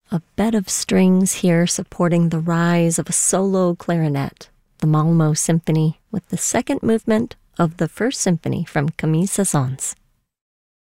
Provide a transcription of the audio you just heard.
A bed of strings here supporting the rise of a solo clarinet, the Malmo Symphony with the second movement of the first symphony from Camille Saint-Saëns.